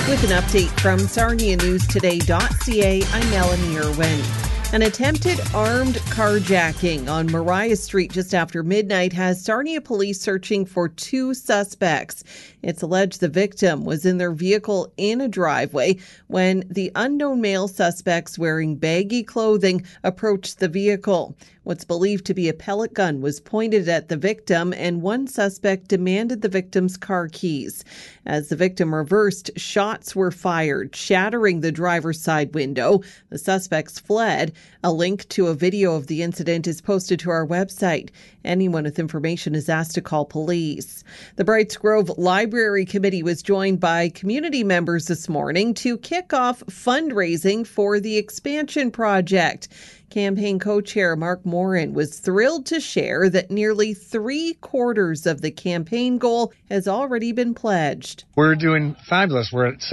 With an update from SarniaNewsToday.ca, I'm Melanie Irwin. An attempted armed carjacking on Mariah Street just after midnight has Sarnia police searching for two suspects. It's alleged the victim was in their vehicle in a driveway when the unknown male suspects wearing baggy clothing approached the vehicle. What's believed to be a pellet gun was pointed at the victim, and one suspect demanded the victim's car keys. As the victim reversed, shots were fired, shattering the driver's side window. The suspects fled. A link to a video of the incident is posted to our website. Anyone with information is asked to call police. The Brights Grove Library Committee was joined by community members this morning to kick off fundraising for the expansion project. Campaign co-chair Mark Morin was thrilled to share that nearly 3/4 of the campaign goal has already been pledged. We're doing fabulous. We're at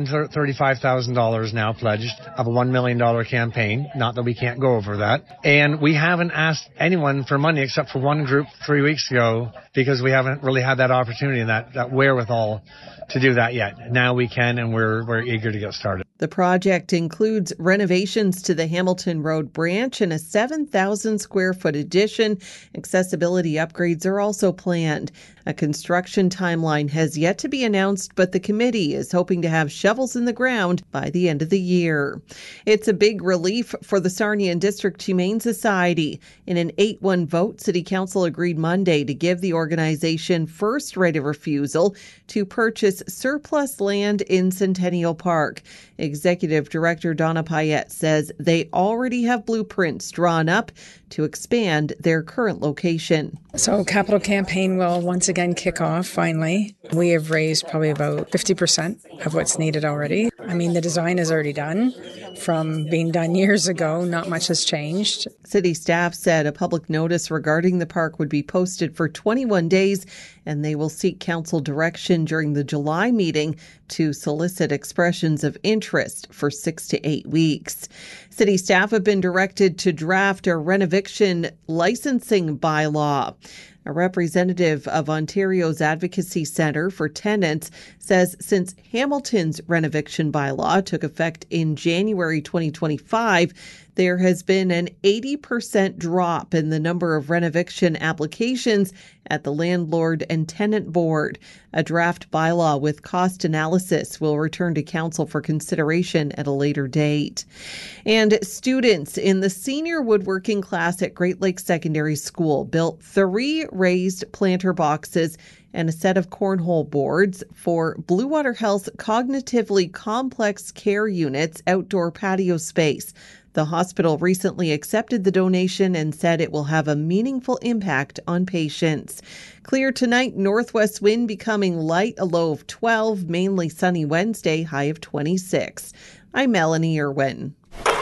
$735,000 now pledged of a $1 million campaign. Not that we can't go over that. And we haven't asked anyone for money except for one group 3 weeks ago because we haven't really had that opportunity and that wherewithal to do that yet. Now we can, and we're eager to get started. The project includes renovations to the Hamilton Road branch and a 7,000 square foot addition. Accessibility upgrades are also planned. A construction timeline has yet to be announced, but the committee is hoping to have shovels in the ground by the end of the year. It's a big relief for the Sarnia and District Humane Society. In an 8-1 vote, City Council agreed Monday to give the organization first right of refusal to purchase surplus land in Centennial Park. Executive Director Donna Payette says they already have blueprints drawn up to expand their current location. So capital campaign will once again kick off finally. We have raised probably about 50% of what's needed already. I mean, the design is already done. From being done years ago, not much has changed. City staff said a public notice regarding the park would be posted for 21 days, and they will seek council direction during the July meeting to solicit expressions of interest for 6 to 8 weeks. City staff have been directed to draft a renoviction licensing bylaw. A representative of Ontario's Advocacy Centre for Tenants says since Hamilton's renoviction bylaw took effect in January 2025, there has been an 80% drop in the number of renoviction applications at the Landlord and Tenant Board. A draft bylaw with cost analysis will return to council for consideration at a later date. And students in the senior woodworking class at Great Lakes Secondary School built 3 raised planter boxes and a set of cornhole boards for Blue Water Health's cognitively complex care unit's outdoor patio space. The hospital recently accepted the donation and said it will have a meaningful impact on patients. Clear tonight, northwest wind becoming light, a low of 12, mainly sunny Wednesday, high of 26. I'm Melanie Irwin.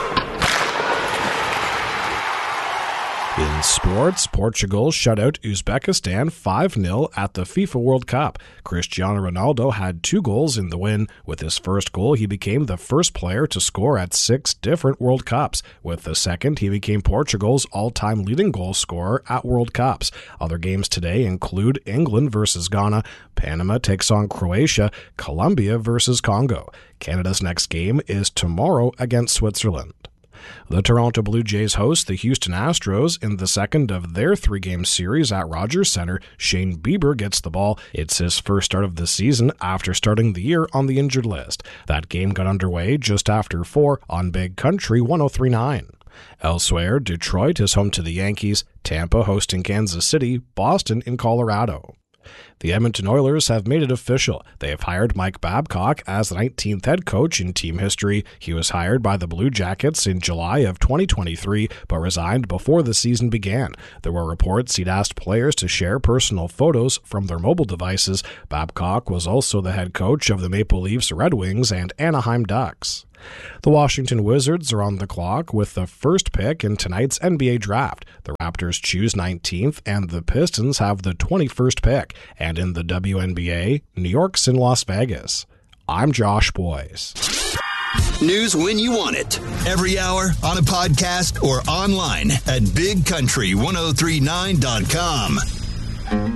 In sports, Portugal shut out Uzbekistan 5-0 at the FIFA World Cup. Cristiano Ronaldo had 2 goals in the win. With his first goal, he became the first player to score at 6 different World Cups. With the second, he became Portugal's all-time leading goal scorer at World Cups. Other games today include England versus Ghana, Panama takes on Croatia, Colombia versus Congo. Canada's next game is tomorrow against Switzerland. The Toronto Blue Jays host the Houston Astros in the second of their 3-game series at Rogers Centre. Shane Bieber gets the ball. It's his first start of the season after starting the year on the injured list. That game got underway just after 4 on Big Country 103.9. Elsewhere, Detroit is home to the Yankees, Tampa hosting Kansas City, Boston in Colorado. The Edmonton Oilers have made it official. They have hired Mike Babcock as the 19th head coach in team history. He was hired by the Blue Jackets in July of 2023, but resigned before the season began. There were reports he'd asked players to share personal photos from their mobile devices. Babcock was also the head coach of the Maple Leafs, Red Wings, and Anaheim Ducks. The Washington Wizards are on the clock with the first pick in tonight's NBA draft. The Raptors choose 19th and the Pistons have the 21st pick. And in the WNBA, New York's in Las Vegas. I'm Josh Boyce. News when you want it. Every hour, on a podcast, or online at bigcountry1039.com.